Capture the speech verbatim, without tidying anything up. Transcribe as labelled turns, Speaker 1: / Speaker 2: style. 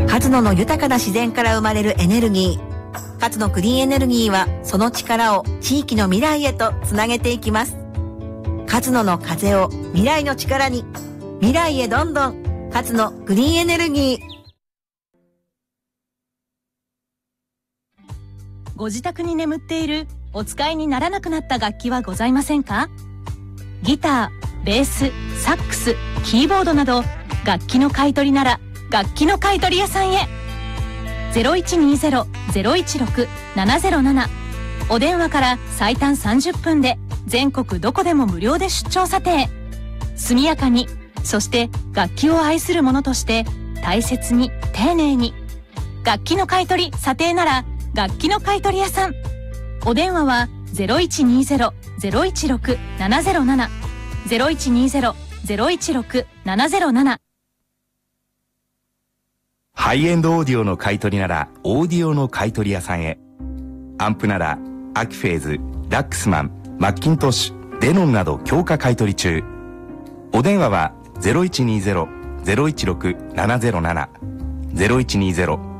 Speaker 1: 勝野の豊かな自然から生まれるエネルギー。勝野クリーンエネルギーはその力を地域の未来へとつなげていきます。勝野の風を未来の力に。未来へどんどん。勝野クリーンエネルギー。
Speaker 2: ご自宅に眠っているお使いにならなくなった楽器はございませんか？ギター、ベース、サックス、キーボードなど楽器の買い取りなら楽器の買い取り屋さんへ。 ゼロいちにゼロ ゼロいちろく ななゼロなな お電話から最短さんじゅっぷんで全国どこでも無料で出張査定。速やかに、そして楽器を愛する者として大切に丁寧に。楽器の買い取り査定なら楽器の買い取り屋さん。お電話は ゼロいちにゼロ ゼロいちろく ななゼロなな ゼロいちにゼロ ゼロいちろく ななゼロなな。
Speaker 3: ハイエンドオーディオの買い取りならオーディオの買い取り屋さんへ。アンプならアキフェーズ、ラックスマン、マッキントッシュ、デノンなど強化買い取り中。お電話は ゼロいちにゼロ ゼロいちろく ななゼロなな ゼロいちにゼロ